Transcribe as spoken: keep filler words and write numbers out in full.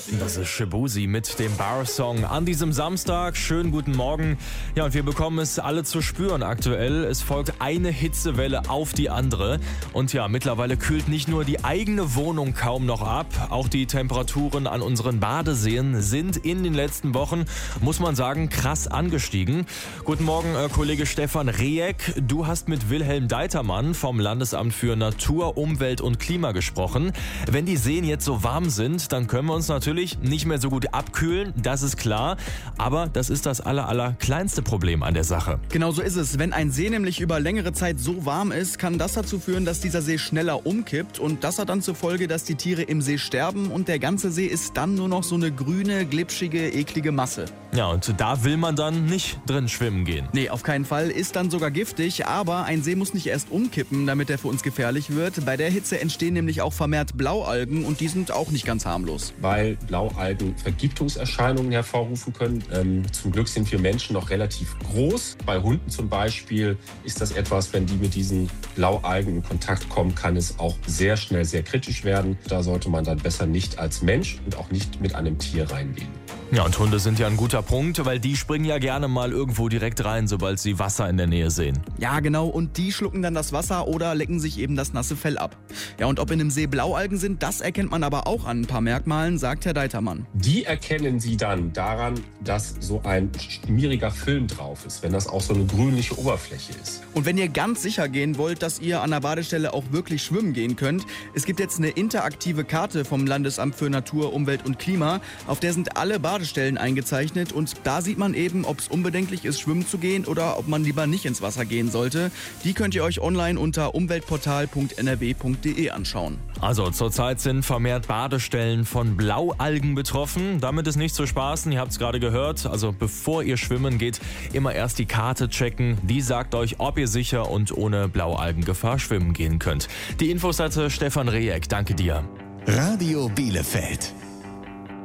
Das ist Shibusi mit dem Bar-Song an diesem Samstag. Schönen guten Morgen. Ja, und wir bekommen es alle zu spüren aktuell. Es folgt eine Hitzewelle auf die andere. Und ja, mittlerweile kühlt nicht nur die eigene Wohnung kaum noch ab. Auch die Temperaturen an unseren Badeseen sind in den letzten Wochen, muss man sagen, krass angestiegen. Guten Morgen, äh, Kollege Stefan Rehek. Du hast mit Wilhelm Deitermann vom Landesamt für Natur, Umwelt und Klima gesprochen. Wenn die Seen jetzt so warm sind, dann können wir uns natürlich nicht mehr so gut abkühlen, das ist klar. Aber das ist das aller, aller kleinste Problem an der Sache. Genau so ist es. Wenn ein See nämlich über längere Zeit so warm ist, kann das dazu führen, dass dieser See schneller umkippt. Und das hat dann zur Folge, dass die Tiere im See sterben und der ganze See ist dann nur noch so eine grüne, glitschige, eklige Masse. Ja, und da will man dann nicht drin schwimmen gehen. Nee, auf keinen Fall. Ist dann sogar giftig. Aber ein See muss nicht erst umkippen, damit er für uns gefährlich wird. Bei der Hitze entstehen nämlich auch vermehrt Blaualgen und die sind auch nicht ganz harmlos. Weil Blaualgen Vergiftungserscheinungen hervorrufen können. Ähm, zum Glück sind wir Menschen noch relativ groß. Bei Hunden zum Beispiel ist das etwas, wenn die mit diesen Blaualgen in Kontakt kommen, kann es auch sehr schnell sehr kritisch werden. Da sollte man dann besser nicht als Mensch und auch nicht mit einem Tier reingehen. Ja, und Hunde sind ja ein guter Punkt, weil die springen ja gerne mal irgendwo direkt rein, sobald sie Wasser in der Nähe sehen. Ja, genau. Und die schlucken dann das Wasser oder lecken sich eben das nasse Fell ab. Ja, und ob in einem See Blaualgen sind, das erkennt man aber auch an ein paar Merkmalen, sagt Herr Deitermann. Die erkennen Sie dann daran, dass so ein schmieriger Film drauf ist, wenn das auch so eine grünliche Oberfläche ist. Und wenn ihr ganz sicher gehen wollt, dass ihr an der Badestelle auch wirklich schwimmen gehen könnt, es gibt jetzt eine interaktive Karte vom Landesamt für Natur, Umwelt und Klima, auf der sind alle Badestellen eingezeichnet und da sieht man eben, ob es unbedenklich ist, schwimmen zu gehen oder ob man lieber nicht ins Wasser gehen sollte. Die könnt ihr euch online unter umweltportal punkt n r w punkt d e anschauen. Also zurzeit sind vermehrt Badestellen von Blaualgen betroffen. Damit ist nicht zu spaßen, ihr habt es gerade gehört. Also bevor ihr schwimmen geht, immer erst die Karte checken. Die sagt euch, ob ihr sicher und ohne Blaualgengefahr schwimmen gehen könnt. Die Infos hatte Stefan Rehek. Danke dir. Radio Bielefeld.